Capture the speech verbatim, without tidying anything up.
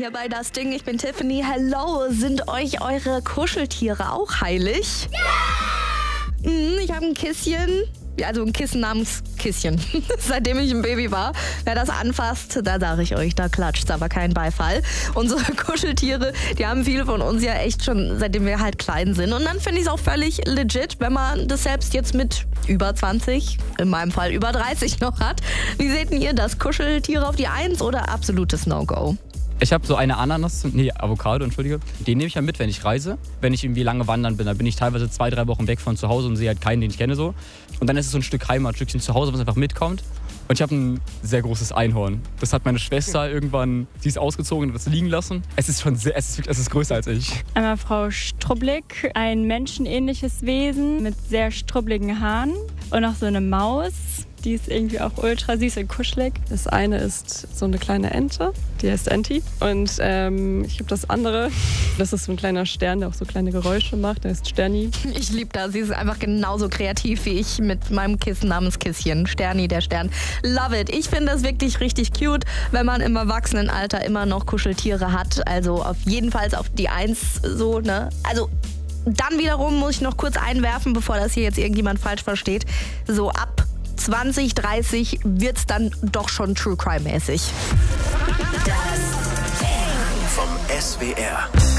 hier bei Das Ding. Ich bin Tiffany. Hello, sind euch eure Kuscheltiere auch heilig? Ja! Ich habe ein Kisschen. Ja, also ein Kissen namens Kisschen. Seitdem ich ein Baby war. Wer das anfasst, da sage ich euch, da klatscht's aber kein Beifall. Unsere Kuscheltiere, die haben viele von uns ja echt schon, seitdem wir halt klein sind. Und dann finde ich es auch völlig legit, wenn man das selbst jetzt mit über zwanzig, in meinem Fall über dreißig noch hat. Wie seht ihr das? Kuscheltiere auf die Eins oder absolutes No-Go? Ich habe so eine Ananas, nee, Avocado, entschuldige. Den nehme ich ja mit, wenn ich reise. Wenn ich irgendwie lange wandern bin, dann bin ich teilweise zwei, drei Wochen weg von zu Hause und sehe halt keinen, den ich kenne so. Und dann ist es so ein Stück Heimat, ein Stückchen zu Hause, was einfach mitkommt. Und ich habe ein sehr großes Einhorn. Das hat meine Schwester irgendwann, sie ist ausgezogen und hat es liegen lassen. Es ist schon sehr, es ist, es ist größer als ich. Einmal Frau Strublick, ein menschenähnliches Wesen mit sehr strubbligen Haaren. Und noch so eine Maus. Die ist irgendwie auch ultra süß und kuschelig. Das eine ist so eine kleine Ente, die heißt Enti. Und ähm, ich habe das andere, das ist so ein kleiner Stern, der auch so kleine Geräusche macht, der heißt Sterni. Ich liebe das, sie ist einfach genauso kreativ wie ich mit meinem Kissen namens Kisschen. Sterni, der Stern. Love it. Ich finde das wirklich richtig cute, wenn man im Erwachsenenalter immer noch Kuscheltiere hat. Also auf jeden Fall auf die Eins so, ne? Also dann wiederum muss ich noch kurz einwerfen, bevor das hier jetzt irgendjemand falsch versteht. So ab zwanzig, dreißig wird's dann doch schon True Crime mäßig. Vom S W R.